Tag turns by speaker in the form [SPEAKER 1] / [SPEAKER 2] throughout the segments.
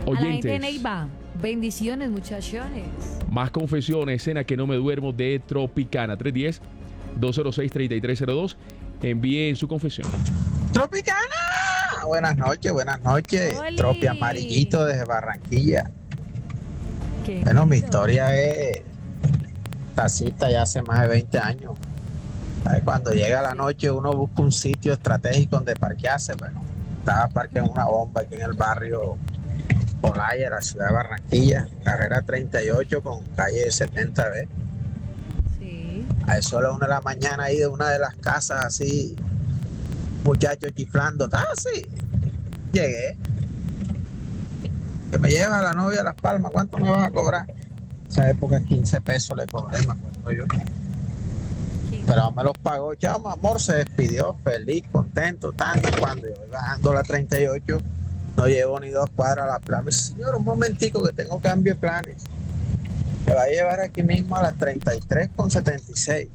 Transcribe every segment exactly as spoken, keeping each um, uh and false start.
[SPEAKER 1] Oyentes.
[SPEAKER 2] A la gente de Neiva, bendiciones, muchachones.
[SPEAKER 1] Más confesiones, escena que no me duermo de Tropicana. tres uno cero, dos cero seis, tres tres cero dos. Envíen su confesión.
[SPEAKER 3] Tropicana. Buenas noches, buenas noches.
[SPEAKER 2] Oli.
[SPEAKER 3] Tropi Amarillito desde Barranquilla.
[SPEAKER 2] Qué
[SPEAKER 3] Bueno, mi
[SPEAKER 2] lindo.
[SPEAKER 3] historia es tacita ya hace más de veinte años. ¿Sabes? Cuando llega la noche uno busca un sitio estratégico donde parquearse. Bueno, estaba parqueado en una bomba aquí en el barrio Olaya, la ciudad de Barranquilla, carrera treinta y ocho con calle setenta B.
[SPEAKER 2] Sí.
[SPEAKER 3] A eso a las una de la mañana ahí de una de las casas así, muchachos chiflando, ah, sí, llegué. Que me lleva la novia a Las Palmas, ¿cuánto me vas a cobrar? Esa época quince pesos le cobré, me acuerdo yo. Pero me los pagó, ya mi amor, se despidió, feliz, contento, tanto. Cuando yo voy bajando la treinta y ocho, no llevo ni dos cuadras a la playa. Me dice, señor, un momentico que tengo cambio de planes. Me va a llevar aquí mismo a las treinta y tres con setenta y seis.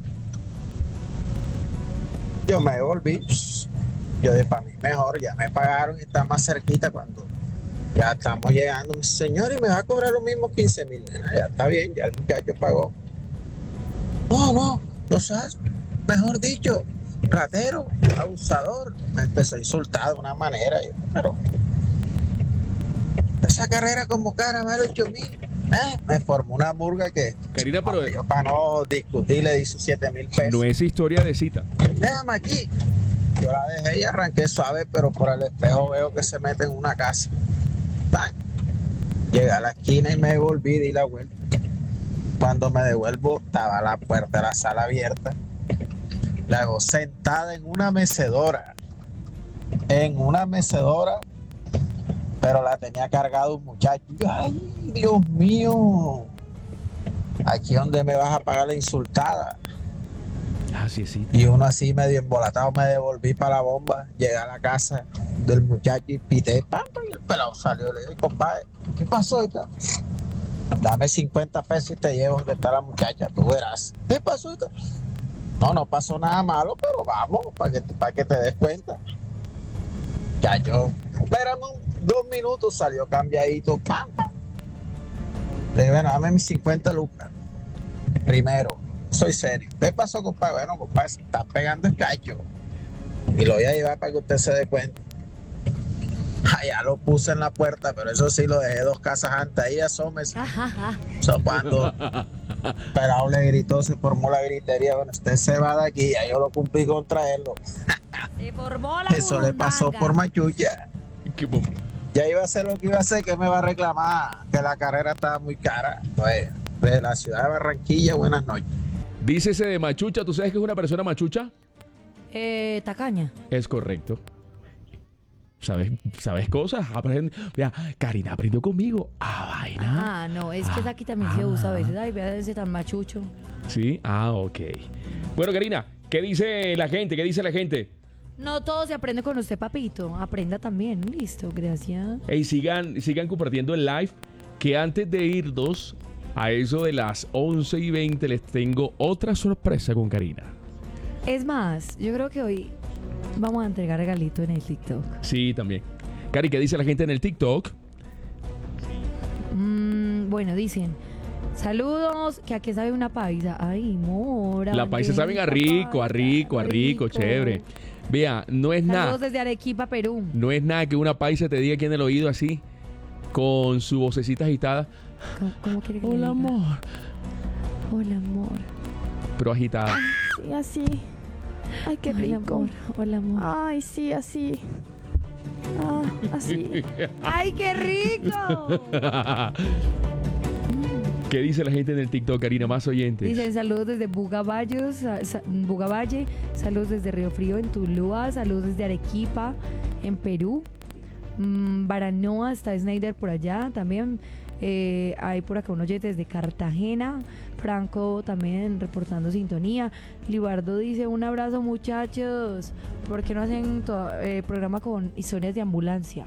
[SPEAKER 3] Yo me devolví. Yo de para mí mejor, ya me pagaron y está más cerquita cuando ya estamos llegando. Me dice, señor, y me va a cobrar lo mismo quince mil. Ya está bien, ya el muchacho pagó. No, no, no sabes, mejor dicho, ratero, abusador. Me empezó a insultar de una manera. Yo, pero esa carrera como cara vale ocho mil. Eh, me formó una murga que,
[SPEAKER 1] Karina, pero
[SPEAKER 3] yo para no discutir le di sus siete mil pesos.
[SPEAKER 1] no es historia de cita.
[SPEAKER 3] Déjame aquí. Yo la dejé y arranqué suave, pero por el espejo veo que se mete en una casa. ¡Bam! Llegué a la esquina y me devolví, di la vuelta. Cuando me devuelvo, estaba la puerta de la sala abierta. La hago sentada en una mecedora. En una mecedora, pero la tenía cargado un muchacho. ¡Ay, Dios mío! Aquí donde me vas a pagar la insultada.
[SPEAKER 1] Ah, sí, sí.
[SPEAKER 3] Y uno así medio embolatado me devolví para la bomba. Llegué a la casa del muchacho y pité. ¡Pam! Y el pelado salió. Le dije, compadre, ¿qué pasó? Hija? Dame cincuenta pesos y te llevo donde está la muchacha. Tú verás. ¿Qué pasó? Hija? No, no pasó nada malo, pero vamos, para que, para que te des cuenta. Ya yo, espérame un- dos minutos, salió cambiadito. ¡Pam! pam. Le dije, bueno, dame mis cincuenta lucas. Primero, soy serio. ¿Qué pasó, compadre? Bueno, compadre, se está pegando el cacho. Y lo voy a llevar para que usted se dé cuenta. Allá lo puse en la puerta, pero eso sí lo dejé dos casas antes. Ahí asómese.
[SPEAKER 2] Ajaja.
[SPEAKER 3] So, cuando Pelao le gritó, se formó la gritería. Bueno, usted se va de aquí. Ya yo lo cumplí con traerlo.
[SPEAKER 2] Se formó la
[SPEAKER 3] Eso le pasó
[SPEAKER 2] burundanga.
[SPEAKER 3] por machucha.
[SPEAKER 1] Qué bom-
[SPEAKER 3] Ya iba a hacer lo que iba a hacer, que me va a reclamar que la carrera estaba muy cara. Pues, de la ciudad de Barranquilla, buenas noches.
[SPEAKER 1] Dícese de machucha. ¿Tú sabes que es una persona machucha?
[SPEAKER 2] Eh, tacaña.
[SPEAKER 1] Es correcto. ¿Sabes, sabes cosas? Aprende. Mira, Karina aprendió conmigo. Ah, vaina.
[SPEAKER 2] Ah, no, es que aquí también se usa a veces. Ay, vea ese tan machucho.
[SPEAKER 1] Sí, ah, ok. Bueno, Karina, ¿qué dice la gente? ¿Qué dice la gente?
[SPEAKER 2] No todo se aprende con usted, papito. Aprenda también. Listo, gracias.
[SPEAKER 1] Hey, sigan, sigan compartiendo el live. Que antes de irnos, a eso de las once y veinte, les tengo otra sorpresa con Karina.
[SPEAKER 2] Es más, yo creo que hoy vamos a entregar regalito en el TikTok.
[SPEAKER 1] Sí, también. Cari, ¿qué dice la gente en el TikTok?
[SPEAKER 2] Mm, bueno, dicen, saludos, que aquí sabe una paisa. Ay, mora.
[SPEAKER 1] La paisa saben a rico, a rico, a rico, chévere. Vea, no es nada.
[SPEAKER 2] Saludos desde Arequipa, Perú.
[SPEAKER 1] No es nada que una paisa te diga aquí en el oído así, con su vocecita agitada.
[SPEAKER 2] ¿Cómo, cómo quiere que le
[SPEAKER 1] Hola,
[SPEAKER 2] diga?
[SPEAKER 1] amor.
[SPEAKER 2] Hola, amor.
[SPEAKER 1] Pero agitada.
[SPEAKER 4] Sí, así. Ay, qué
[SPEAKER 2] Hola,
[SPEAKER 4] rico.
[SPEAKER 2] amor. Hola, amor.
[SPEAKER 4] Ay, sí, así. Ah, así.
[SPEAKER 2] ¡Ay, qué rico!
[SPEAKER 1] ¿Qué dice la gente en el TikTok, Karina? Más oyentes.
[SPEAKER 2] Dicen saludos desde Bugavallos, sa- sa- Bugavalle, saludos desde Río Frío en Tuluá, saludos desde Arequipa en Perú, mm, Baranoa, está Snyder por allá también, eh, hay por acá un oyente desde Cartagena, Franco también reportando sintonía, Libardo dice un abrazo muchachos, ¿por qué no hacen to- eh, programa con historias de ambulancia?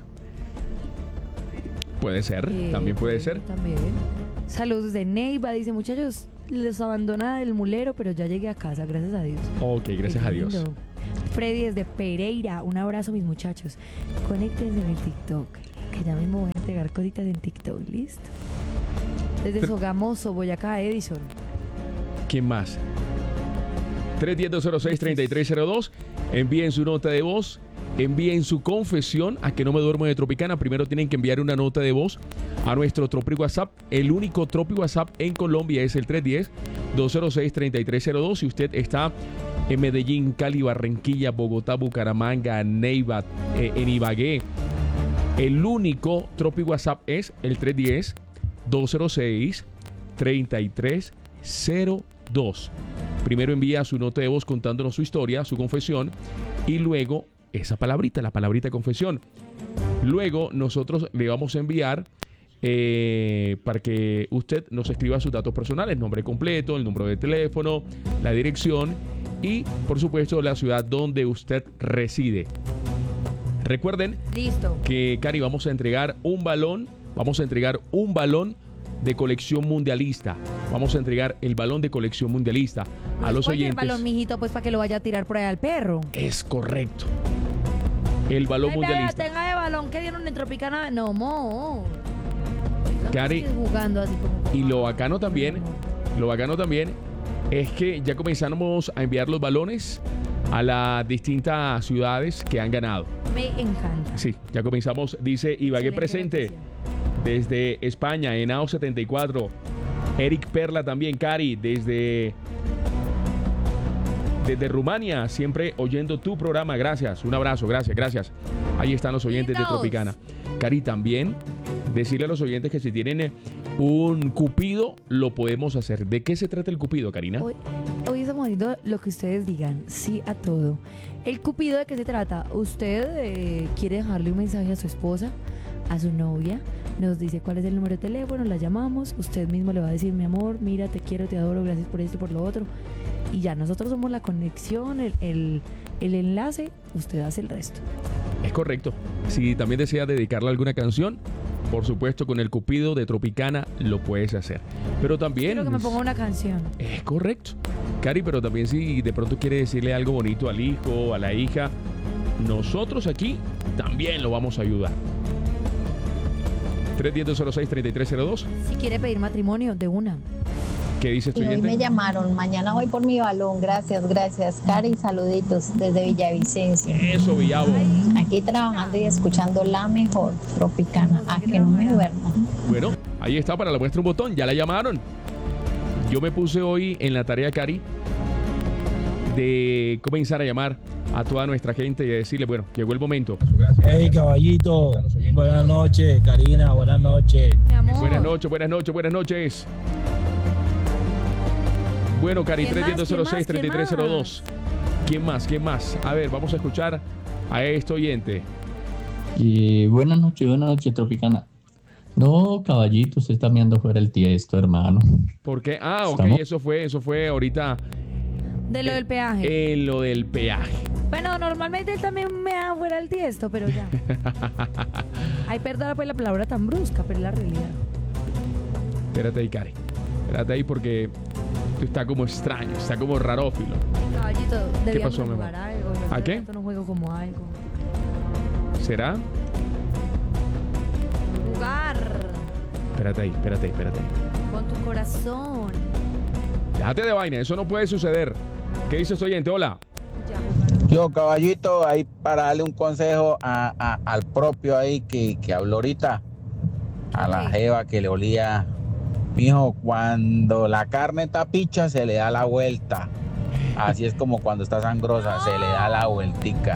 [SPEAKER 1] Puede ser,
[SPEAKER 2] Eh,
[SPEAKER 1] también puede ser.
[SPEAKER 2] También. Saludos de Neiva, dice muchachos, les abandona el mulero, pero ya llegué a casa, gracias a Dios.
[SPEAKER 1] Ok, gracias
[SPEAKER 2] Qué
[SPEAKER 1] a Dios.
[SPEAKER 2] lindo. Freddy desde Pereira, un abrazo mis muchachos. Conéctense en el TikTok, que ya mismo voy a entregar cositas en TikTok, listo. Desde Sogamoso, Boyacá, Edison.
[SPEAKER 1] ¿Quién más? tres uno cero, dos cero seis, tres tres cero dos. Envíen su nota de voz. Envíen su confesión a Que No Me Duermo de Tropicana. Primero tienen que enviar una nota de voz a nuestro Tropi WhatsApp. El único Tropi WhatsApp en Colombia es el tres uno cero, dos cero seis, tres tres cero dos. Si usted está en Medellín, Cali, Barranquilla, Bogotá, Bucaramanga, Neiva, eh, en Ibagué, el único Tropi WhatsApp es el tres uno cero, dos cero seis, tres tres cero dos. Primero envía su nota de voz contándonos su historia, su confesión, y luego esa palabrita, la palabrita confesión. Luego nosotros le vamos a enviar eh, para que usted nos escriba sus datos personales, nombre completo, el número de teléfono, la dirección y, por supuesto, la ciudad donde usted reside. Recuerden
[SPEAKER 2] Listo.
[SPEAKER 1] que, Cari, vamos a entregar un balón, vamos a entregar un balón de colección mundialista. Vamos a entregar el balón de colección mundialista a los
[SPEAKER 2] Oye,
[SPEAKER 1] oyentes.
[SPEAKER 2] el balón, mijito, pues para que lo vaya a tirar por ahí al perro.
[SPEAKER 1] Es correcto. El balón
[SPEAKER 2] Ay,
[SPEAKER 1] mundialista.
[SPEAKER 2] vea, tenga de balón que dieron en Tropicana. No, mo.
[SPEAKER 1] Cari,
[SPEAKER 2] No, jugando así como...
[SPEAKER 1] y lo bacano también, lo bacano también es que ya comenzamos a enviar los balones a las distintas ciudades que han ganado.
[SPEAKER 2] Me encanta.
[SPEAKER 1] Sí, ya comenzamos, dice Ibagué
[SPEAKER 2] Excelente
[SPEAKER 1] presente.
[SPEAKER 2] noticia.
[SPEAKER 1] Desde España, Henao setenta y cuatro. Eric Perla también, Cari, desde, desde Rumania, siempre oyendo tu programa. Gracias, un abrazo, gracias, gracias. Ahí están los oyentes de
[SPEAKER 2] Lindos.
[SPEAKER 1] Tropicana. Cari, también decirle a los oyentes que si tienen un cupido, lo podemos hacer. ¿De qué se trata el cupido, Karina?
[SPEAKER 2] Hoy, hoy estamos haciendo lo que ustedes digan, sí a todo. El cupido, ¿de qué se trata? Usted eh, quiere dejarle un mensaje a su esposa, a su novia, nos dice cuál es el número de teléfono, la llamamos, usted mismo le va a decir, mi amor, mira, te quiero, te adoro, gracias por esto y por lo otro. Y ya, nosotros somos la conexión, el, el, el enlace, usted hace el resto.
[SPEAKER 1] Es correcto. Si también deseas dedicarle alguna canción, por supuesto, con el cupido de Tropicana lo puedes hacer. Pero también...
[SPEAKER 2] Quiero que me ponga una canción.
[SPEAKER 1] Es correcto. Cari, pero también si de pronto quiere decirle algo bonito al hijo, a la hija, nosotros aquí también lo vamos a ayudar. tres uno cero, dos cero seis, tres tres cero dos.
[SPEAKER 2] Si quiere pedir matrimonio, de una.
[SPEAKER 1] ¿Qué dice
[SPEAKER 5] Y hoy me
[SPEAKER 1] estudiante?
[SPEAKER 5] llamaron, mañana voy por mi balón, gracias, gracias. Cari, saluditos desde Villavicencio.
[SPEAKER 1] Eso, Villavo.
[SPEAKER 5] Aquí trabajando y escuchando la mejor Tropicana, a que no me duermo.
[SPEAKER 1] Bueno, ahí está, para la muestra un botón, ya la llamaron. Yo me puse hoy en la tarea, Cari, de comenzar a llamar a toda nuestra gente y a decirle, bueno, llegó el momento.
[SPEAKER 6] Hey, caballito, buenas noches, Karina, buenas noches.
[SPEAKER 2] Mi amor.
[SPEAKER 1] Buenas noches, buenas noches, buenas noches. Bueno, Cari,
[SPEAKER 2] ¿Quién
[SPEAKER 1] tres uno cero
[SPEAKER 2] más?
[SPEAKER 1] seis, tres tres cero dos. ¿Quién más? ¿Quién más? A ver, vamos a escuchar a este oyente.
[SPEAKER 7] Y buenas noches, buenas noches, Tropicana. No, caballito, usted está mirando fuera el tiesto, hermano.
[SPEAKER 1] ¿Por qué? Ah, ok,
[SPEAKER 7] Estamos-
[SPEAKER 1] eso fue, eso fue ahorita
[SPEAKER 2] De lo del peaje.
[SPEAKER 1] en lo del peaje.
[SPEAKER 2] Bueno, normalmente él también me da fuera el tiesto, pero ya. Ay, perdona pues la palabra tan brusca, pero es la realidad.
[SPEAKER 1] Espérate ahí, Cari. Espérate ahí porque esto está como extraño, está como rarófilo.
[SPEAKER 2] Caballito, debíamos
[SPEAKER 1] pasó, mi
[SPEAKER 2] jugar
[SPEAKER 1] amor?
[SPEAKER 2] algo. Yo
[SPEAKER 1] ¿A
[SPEAKER 2] hace
[SPEAKER 1] qué?
[SPEAKER 2] rato no juego como algo.
[SPEAKER 1] ¿Será?
[SPEAKER 2] Jugar
[SPEAKER 1] Espérate ahí, espérate ahí, espérate ahí.
[SPEAKER 2] con tu corazón.
[SPEAKER 1] Déjate de vaina, eso no puede suceder. ¿Qué dice este oyente? Hola.
[SPEAKER 2] Ya, jugar.
[SPEAKER 3] Yo, caballito, ahí para darle un consejo a, a- al propio ahí que, que habló ahorita, a la
[SPEAKER 2] ¿Qué?
[SPEAKER 3] jeva que le olía. Mijo, cuando la carne está picha, se le da la vuelta. Así es como cuando está sangrosa, se le da la vueltica.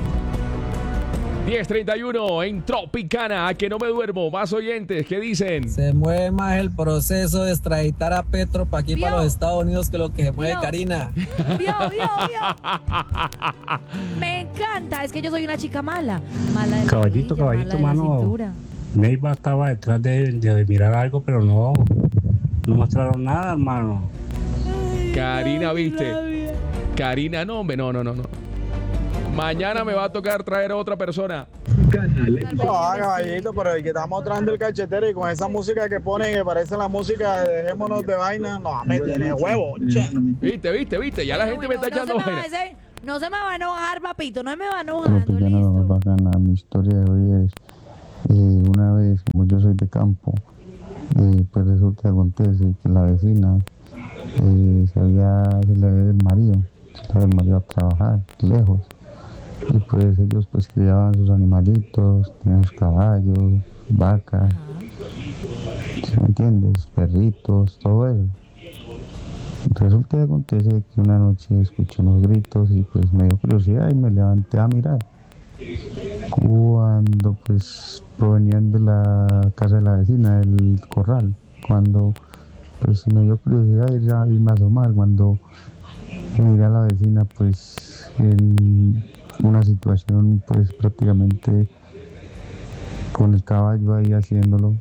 [SPEAKER 1] diez treinta y uno en Tropicana, a que no me duermo. Más oyentes, ¿qué dicen?
[SPEAKER 6] Se mueve más el proceso de extraditar a Petro para aquí,
[SPEAKER 2] Vio.
[SPEAKER 6] para los Estados Unidos, que lo que se mueve
[SPEAKER 2] Vio.
[SPEAKER 6] Karina.
[SPEAKER 2] Vio, vio, vio. Me encanta. Es que yo soy una chica mala. Mala de la
[SPEAKER 8] Caballito,
[SPEAKER 2] rodilla,
[SPEAKER 8] caballito,
[SPEAKER 2] mala de la
[SPEAKER 8] mano.
[SPEAKER 2] cintura.
[SPEAKER 8] Neiva estaba detrás de, de mirar algo, pero no, no mostraron nada, hermano.
[SPEAKER 1] Karina, ¿viste? Karina, no, hombre, no, no, no, no. Mañana me va a tocar traer a otra persona.
[SPEAKER 9] No, caballito, pero el que está mostrando el cachetero y con esa música que ponen que parece la música de Dejémonos de Vaina, no, me tiene huevo, che.
[SPEAKER 1] ¿Viste, viste, viste? Ya la gente me está
[SPEAKER 2] Bueno,
[SPEAKER 1] echando
[SPEAKER 2] no se me va
[SPEAKER 1] vaina.
[SPEAKER 2] a ese- No se me va a enojar, papito. No me va enojando,
[SPEAKER 10] Tropicana, lo más
[SPEAKER 2] listo.
[SPEAKER 10] bacana. Mi historia de hoy es eh, una vez, como yo soy de campo. Y pues resulta que acontece que la vecina eh, se había, se le había el marido, se le había el marido a trabajar lejos. Y pues ellos pues criaban sus animalitos, tenían sus caballos, vacas, ¿sí me entiendes? Perritos, todo eso. Resulta que acontece que una noche escuché unos gritos y pues me dio curiosidad y me levanté a mirar. Cuando pues provenían de la casa de la vecina, del corral, cuando pues me dio curiosidad ir a, irme a asomar, cuando miré a la vecina pues en una situación pues prácticamente con el caballo ahí haciéndolo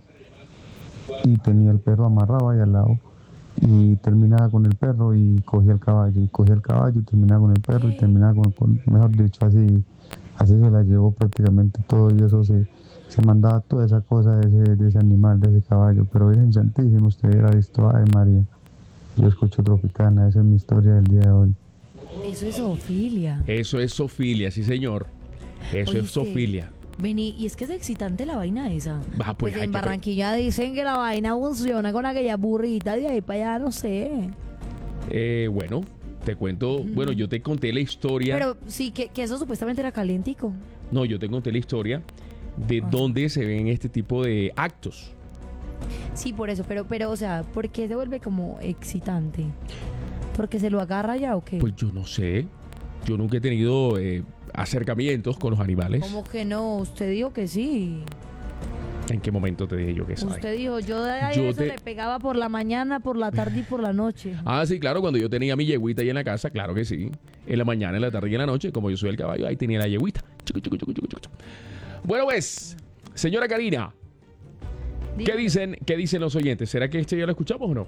[SPEAKER 10] y tenía el perro amarrado ahí al lado y terminaba con el perro y cogía el caballo y cogía el caballo y terminaba con el perro y terminaba con, con mejor dicho así así se la llevó prácticamente todo y eso se, se mandaba toda esa cosa de ese, de ese animal, de ese caballo, pero Virgen Santísima, usted hubiera visto, ay María, yo escucho Tropicana, esa es mi historia del día de hoy.
[SPEAKER 2] Eso es zoofilia.
[SPEAKER 1] Eso es zoofilia, sí señor. Eso
[SPEAKER 2] Oíste,
[SPEAKER 1] es zoofilia.
[SPEAKER 2] Vení, y es que es excitante la vaina esa.
[SPEAKER 1] Ah, pues,
[SPEAKER 2] Pues
[SPEAKER 1] hay
[SPEAKER 2] en
[SPEAKER 1] que-
[SPEAKER 2] Barranquilla dicen que la vaina funciona con aquella burrita de ahí para allá, no sé.
[SPEAKER 1] Eh, bueno, te cuento, bueno, yo te conté la historia.
[SPEAKER 2] Pero sí, que, que eso supuestamente era calientico.
[SPEAKER 1] No, yo te conté la historia de
[SPEAKER 2] Ah.
[SPEAKER 1] dónde se ven este tipo de actos.
[SPEAKER 2] Sí, por eso, pero, pero, o sea, ¿por qué se vuelve como excitante? ¿Porque se lo agarra ya o qué?
[SPEAKER 1] Pues yo no sé. Yo nunca he tenido eh, acercamientos con los animales.
[SPEAKER 2] ¿Cómo que no? Usted dijo que sí.
[SPEAKER 1] ¿En qué momento te dije yo que sabe?
[SPEAKER 2] Usted dijo, yo de ahí
[SPEAKER 1] Yo
[SPEAKER 2] eso
[SPEAKER 1] te-
[SPEAKER 2] le pegaba por la mañana, por la tarde y por la noche.
[SPEAKER 1] Ah, sí, claro, cuando yo tenía mi yeguita ahí en la casa, claro que sí. En la mañana, en la tarde y en la noche, como yo soy el caballo, ahí tenía la yeguita. Chucu, chucu, chucu, chucu, chucu. Bueno, pues, señora Karina, ¿qué dicen, qué dicen los oyentes? ¿Será que este ya lo escuchamos o no?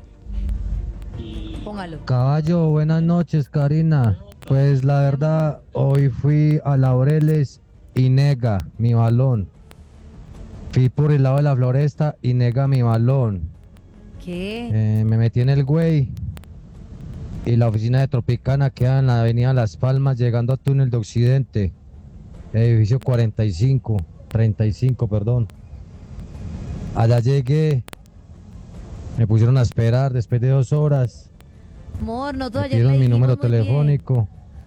[SPEAKER 2] Póngalo.
[SPEAKER 11] Caballo, buenas noches, Karina. Pues la verdad, hoy fui a Laureles y nega mi balón. Fui por el lado de la floresta y nega mi balón.
[SPEAKER 2] ¿Qué?
[SPEAKER 11] Eh, me metí en el güey y la oficina de Tropicana queda en la avenida Las Palmas, llegando a Túnel de Occidente, edificio cuarenta y cinco, treinta y cinco, perdón. Allá llegué, me pusieron a esperar después de dos horas.
[SPEAKER 2] Amor, no
[SPEAKER 11] Me
[SPEAKER 2] todavía
[SPEAKER 11] pidieron
[SPEAKER 2] le
[SPEAKER 11] mi
[SPEAKER 2] dijimos
[SPEAKER 11] número
[SPEAKER 2] muy bien.
[SPEAKER 11] telefónico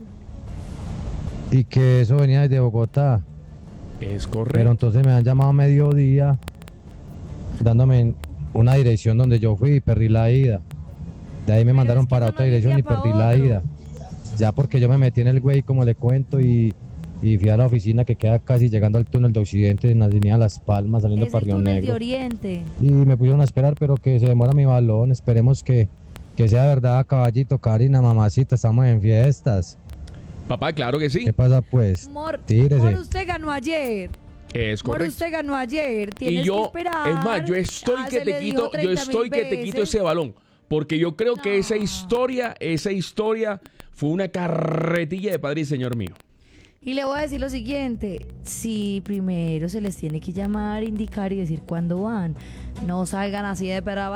[SPEAKER 11] y que eso venía desde Bogotá.
[SPEAKER 1] Es correcto.
[SPEAKER 11] Pero entonces me han llamado a mediodía dándome una dirección donde yo fui y perdí la ida. De ahí me mandaron para otra dirección y perdí la ida. Ya porque yo me metí en el güey, como le cuento, y, y fui a la oficina que queda casi llegando al túnel de Occidente en la avenida Las Palmas, saliendo
[SPEAKER 2] Es
[SPEAKER 11] para
[SPEAKER 2] el
[SPEAKER 11] Río
[SPEAKER 2] túnel de
[SPEAKER 11] Negro.
[SPEAKER 2] Oriente.
[SPEAKER 11] Y me pusieron a esperar, pero que se demora mi balón. Esperemos que, que sea verdad, caballito, Karina, mamacita, estamos en fiestas.
[SPEAKER 1] Papá, claro que sí.
[SPEAKER 11] ¿Qué pasa pues?
[SPEAKER 2] Amor,
[SPEAKER 11] Tírese.
[SPEAKER 2] amor, usted ganó ayer.
[SPEAKER 1] Es
[SPEAKER 2] Amor,
[SPEAKER 1] correcto.
[SPEAKER 2] usted ganó ayer. Tienes
[SPEAKER 1] Y yo,
[SPEAKER 2] que esperar.
[SPEAKER 1] es más, yo estoy
[SPEAKER 2] Ah,
[SPEAKER 1] que
[SPEAKER 2] se le
[SPEAKER 1] te
[SPEAKER 2] dijo
[SPEAKER 1] quito, yo
[SPEAKER 2] treinta mil
[SPEAKER 1] estoy que te quito
[SPEAKER 2] veces.
[SPEAKER 1] ese balón. Porque yo creo que esa historia, esa historia fue una carretilla de padre y señor mío.
[SPEAKER 2] Y le voy a decir lo siguiente, si primero se les tiene que llamar, indicar y decir cuándo van, no salgan así de perra.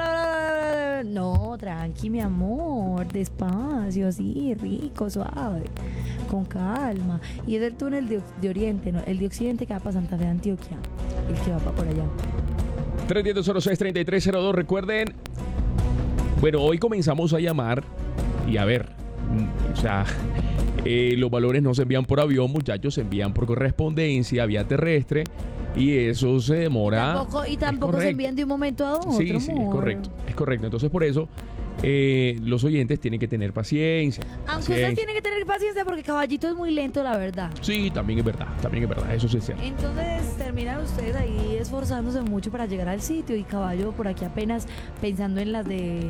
[SPEAKER 2] No, tranqui, mi amor, despacio, así, rico, suave, con calma. Y es el túnel de, de Oriente, ¿no? El de Occidente que va para Santa Fe de Antioquia, el que va para por allá.
[SPEAKER 1] tres uno cero, cero seis, tres tres cero dos, recuerden. Bueno, hoy comenzamos a llamar y a ver, mm, o sea, eh, los valores no se envían por avión, muchachos, se envían por correspondencia, vía terrestre, y eso se demora.
[SPEAKER 2] Tampoco- y
[SPEAKER 1] Es
[SPEAKER 2] tampoco se
[SPEAKER 1] correcto.
[SPEAKER 2] envían de un momento a otro.
[SPEAKER 1] Sí, sí, es
[SPEAKER 2] amor.
[SPEAKER 1] correcto, es correcto. Entonces, por eso, eh, los oyentes tienen que tener paciencia.
[SPEAKER 2] Aunque usted
[SPEAKER 1] paciencia.
[SPEAKER 2] tiene que tener paciencia porque Caballito es muy lento, la verdad.
[SPEAKER 1] Sí, también es verdad, también es verdad, eso sí es cierto.
[SPEAKER 2] Entonces terminan ustedes ahí esforzándose mucho para llegar al sitio y Caballo por aquí apenas pensando en las de...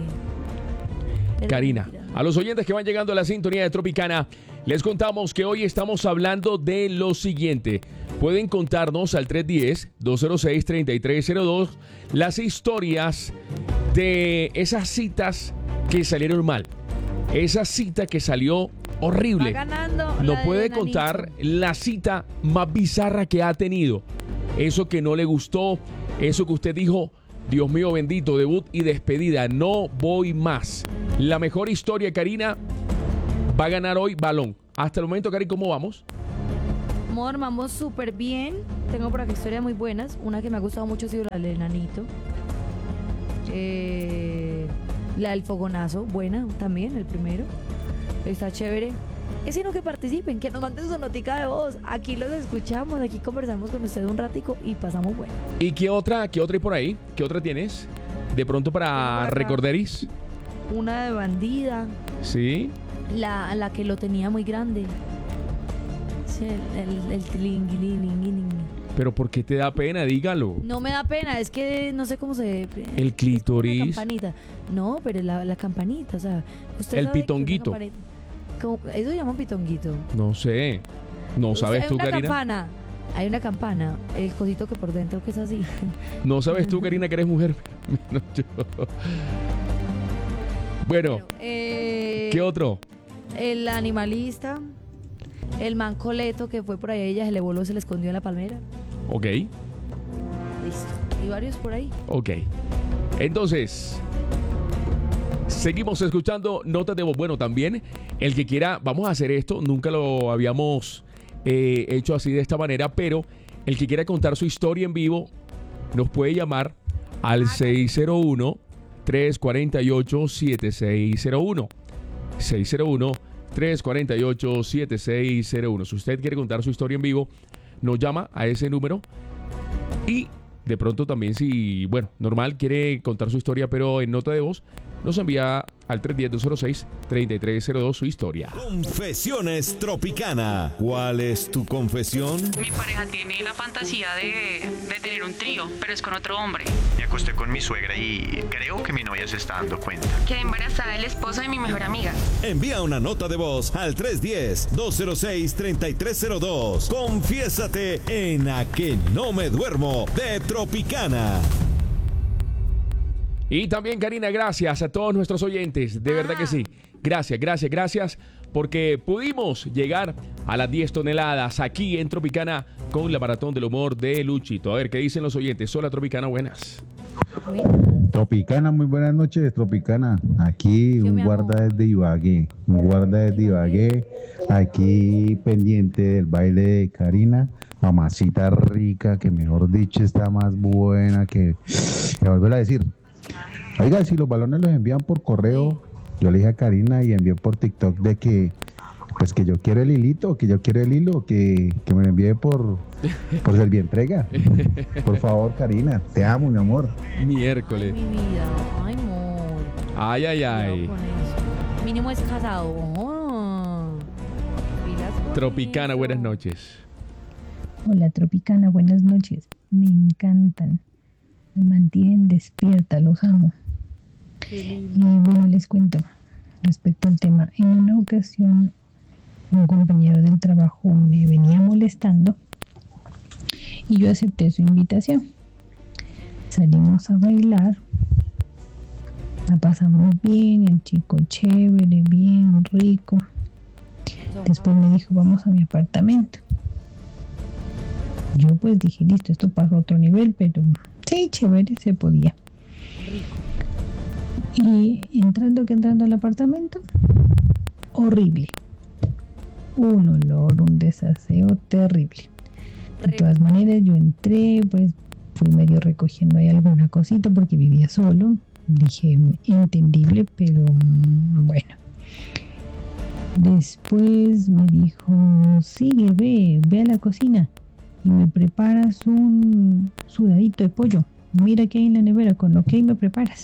[SPEAKER 2] de la
[SPEAKER 1] Karina,
[SPEAKER 2] mentira.
[SPEAKER 1] a los oyentes que van llegando a la sintonía de Tropicana, les contamos que hoy estamos hablando de lo siguiente. Pueden contarnos al tres uno cero, dos cero seis, tres tres cero dos las historias de esas citas que salieron mal. Esa cita que salió horrible.
[SPEAKER 2] Va ganando
[SPEAKER 1] No
[SPEAKER 2] la de
[SPEAKER 1] puede
[SPEAKER 2] Nanito.
[SPEAKER 1] contar la cita más bizarra que ha tenido. Eso que no le gustó, eso que usted dijo, Dios mío bendito, debut y despedida, no voy más. La mejor historia, Karina, va a ganar hoy balón. Hasta el momento, Cari, ¿cómo vamos?
[SPEAKER 2] Amor, vamos súper bien. Tengo por aquí historias muy buenas. Una que me ha gustado mucho ha sido la del enanito. Eh, la del fogonazo, buena también, el primero. Está chévere. Es sino que participen, que nos manden su notica de voz. Aquí los escuchamos, aquí conversamos con ustedes un ratico y pasamos bueno.
[SPEAKER 1] ¿Y qué otra, qué otra hay por ahí? ¿Qué otra tienes? De pronto para recorderis.
[SPEAKER 2] Una de bandida.
[SPEAKER 1] Sí.
[SPEAKER 2] La, la que lo tenía muy grande. Sí, el, el, el tlinguilín.
[SPEAKER 1] Pero ¿por qué te da pena? Dígalo.
[SPEAKER 2] No me da pena, es que no sé cómo se...
[SPEAKER 1] El clítoris.
[SPEAKER 2] La campanita. No, pero la, la campanita, o sea... Usted
[SPEAKER 1] El
[SPEAKER 2] sabe
[SPEAKER 1] pitonguito.
[SPEAKER 2] que ¿Cómo? Eso se llama pitonguito.
[SPEAKER 1] No sé. ¿No sabes tú,
[SPEAKER 2] Karina? Hay una
[SPEAKER 1] Karina?
[SPEAKER 2] campana. Hay una campana. El cosito que por dentro que es así.
[SPEAKER 1] ¿No sabes tú, Karina, que eres mujer? No, yo. Bueno,
[SPEAKER 2] Eh,
[SPEAKER 1] ¿qué otro?
[SPEAKER 2] El animalista. El mancoleto que fue por ahí, ella se le voló, se le escondió en la palmera.
[SPEAKER 1] Ok,
[SPEAKER 2] Listo. Y varios por ahí.
[SPEAKER 1] ok. Entonces, seguimos escuchando notas de voz. Bueno, también el que quiera, vamos a hacer esto, nunca lo habíamos eh, hecho así de esta manera, pero el que quiera contar su historia en vivo nos puede llamar al seis cero uno, tres cuatro ocho, siete seis cero uno. seis cero uno, tres cuatro ocho, siete seis cero uno. Si usted quiere contar su historia en vivo, nos llama a ese número. Y de pronto también, si, bueno, normal, quiere contar su historia, pero en nota de voz, nos envía al tres uno cero, dos cero seis, tres tres cero dos su historia.
[SPEAKER 12] Confesiones Tropicana. ¿Cuál es tu confesión?
[SPEAKER 13] Mi pareja tiene la fantasía de, de tener un trío, pero es con otro hombre.
[SPEAKER 14] Me acosté con mi suegra y creo que mi novia se está dando cuenta.
[SPEAKER 13] Quedé embarazada del esposo de mi mejor amiga.
[SPEAKER 12] Envía una nota de voz al tres uno cero, dos cero seis, tres tres cero dos. Confiésate en A Que No Me Duermo de Tropicana.
[SPEAKER 1] Y también, Karina, gracias a todos nuestros oyentes. De verdad que sí. Gracias, gracias, gracias. Porque pudimos llegar a las diez toneladas aquí en Tropicana con la maratón del humor de Luchito. A ver, ¿qué dicen los oyentes? Hola, Tropicana, buenas.
[SPEAKER 10] Tropicana, muy buenas noches, Tropicana. Aquí un guarda desde Ibagué, un guarda desde Ibagué, aquí pendiente del baile de Karina, mamacita rica, que mejor dicho está más buena que... Me vuelvo a decir, oiga, si los balones los envían por correo, yo le dije a Karina y envié por TikTok de que, pues que yo quiero el hilito, que yo quiero el hilo, que, que me lo envíe por, por Servientrega. Por favor, Karina, te amo, mi amor.
[SPEAKER 1] Miércoles.
[SPEAKER 2] Mi vida, ay, amor.
[SPEAKER 1] Ay, ay, ay.
[SPEAKER 2] Con eso. Mínimo es casado. Oh.
[SPEAKER 1] Tropicana, buenas noches.
[SPEAKER 15] Hola, Tropicana, buenas noches. Me encantan. Me mantienen despierta, los amo. Y bueno, les cuento respecto al tema. En una ocasión, un compañero del trabajo me venía molestando y yo acepté su invitación. Salimos a bailar, la pasamos bien, el chico chévere, bien rico. Después me dijo, vamos a mi apartamento. Yo pues dije, listo, esto pasó a otro nivel, pero sí, chévere, se podía. Y entrando que entrando al apartamento, horrible. Un olor, un desaseo terrible. De todas maneras, yo entré, pues fui medio recogiendo ahí alguna cosita porque vivía solo. Dije, entendible, pero bueno. Después me dijo, sigue, ve, ve a la cocina y me preparas un sudadito de pollo. Mira que hay en la nevera, con lo que hay me preparas.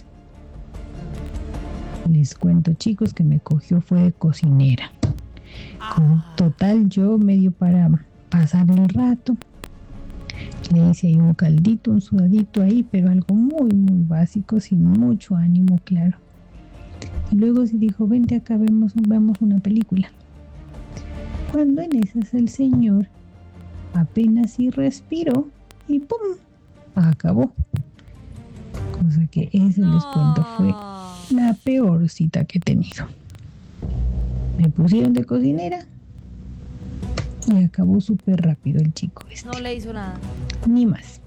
[SPEAKER 15] Les cuento, chicos, que me cogió fue de cocinera. Con total, yo medio para pasar el rato. Le hice ahí un caldito, un sudadito ahí, pero algo muy, muy básico, sin mucho ánimo, claro. Y luego se dijo, vente acá, vemos, vemos una película. Cuando en esas el señor apenas sí respiró y ¡pum! Acabó. Cosa que ese les cuento fue la peor cita que he tenido. Me pusieron de cocinera y acabó súper rápido el chico este.
[SPEAKER 2] No le hizo nada.
[SPEAKER 15] Ni más.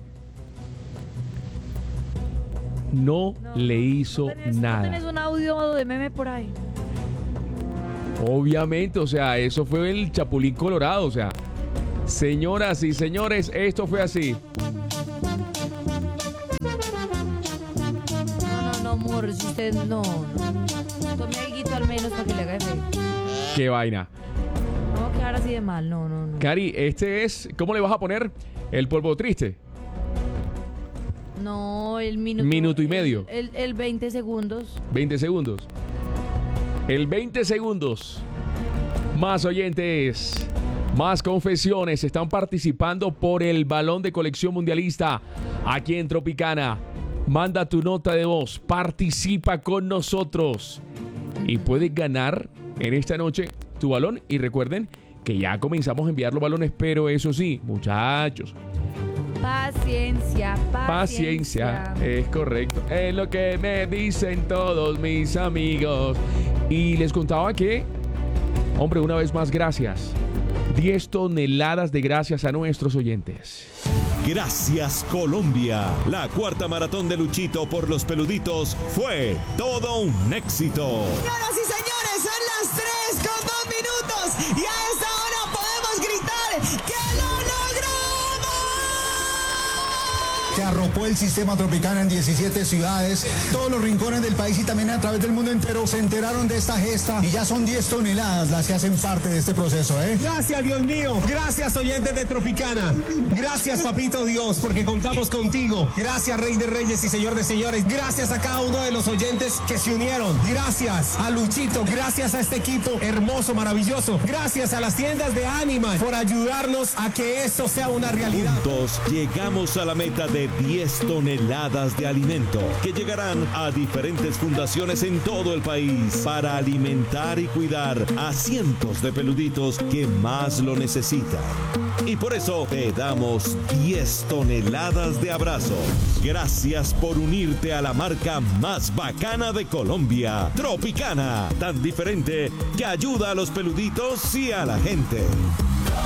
[SPEAKER 1] No, le hizo
[SPEAKER 2] ¿No
[SPEAKER 1] nada.
[SPEAKER 2] tenés un audio de meme por ahí?
[SPEAKER 1] Obviamente, o sea, eso fue el Chapulín Colorado, o sea, Señoras y señores, esto fue así.
[SPEAKER 2] No, no, no, amor, si usted no, no. Tome algo al menos para que le haga efecto.
[SPEAKER 1] Qué vaina.
[SPEAKER 2] No va a quedar así de mal, no, no, no.
[SPEAKER 1] Cari, este es, ¿cómo le vas a poner el polvo triste?
[SPEAKER 2] No, el minuto.
[SPEAKER 1] Minuto y medio.
[SPEAKER 2] El, el, el veinte segundos.
[SPEAKER 1] veinte segundos. El veinte segundos. Más oyentes, más confesiones están participando por el balón de colección mundialista aquí en Tropicana. Manda tu nota de voz, participa con nosotros y puedes ganar en esta noche tu balón. Y recuerden que ya comenzamos a enviar los balones, pero eso sí, muchachos,
[SPEAKER 2] Paciencia, paciencia.
[SPEAKER 1] paciencia, es correcto. Es lo que me dicen todos mis amigos. Y les contaba que, hombre, una vez más, gracias. diez toneladas de gracias a nuestros oyentes.
[SPEAKER 12] Gracias, Colombia. La cuarta maratón de Luchito por los peluditos fue todo un éxito.
[SPEAKER 16] Señoras y señores, son las tres con dos minutos y a esta hora podemos gritar que lo logramos.
[SPEAKER 17] Que arropó el sistema Tropicana en diecisiete ciudades, todos los rincones del país y también a través del mundo entero se enteraron de esta gesta y ya son diez toneladas las que hacen parte de este proceso, ¿eh?
[SPEAKER 18] Gracias, Dios mío. Gracias, oyentes de Tropicana. Gracias, papito Dios, porque contamos contigo. Gracias, Rey de Reyes y Señor de Señores. Gracias a cada uno de los oyentes que se unieron. Gracias a Luchito. Gracias a este equipo hermoso, maravilloso. Gracias a las tiendas de Animal por ayudarnos a que esto sea una realidad.
[SPEAKER 12] Juntos llegamos a la meta de diez toneladas de alimento que llegarán a diferentes fundaciones en todo el país para alimentar y cuidar a cientos de peluditos que más lo necesitan. Y por eso te damos diez toneladas de abrazos. Gracias por unirte a la marca más bacana de Colombia, Tropicana, tan diferente que ayuda a los peluditos y a la gente.